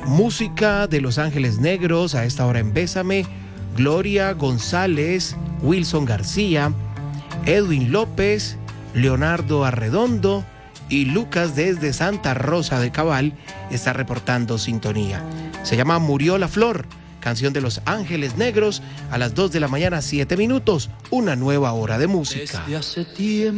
Música de Los Ángeles Negros a esta hora en Bésame. Gloria González, Wilson García, Edwin López, Leonardo Arredondo y Lucas desde Santa Rosa de Cabal está reportando sintonía. Se llama Murió la Flor, canción de Los Ángeles Negros a las 2 de la mañana, 7 minutos, una nueva hora de música. Desde hace tiempo